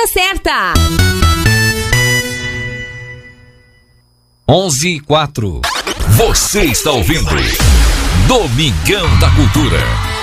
hora certa. 11:04. Você está ouvindo Domingão da Cultura.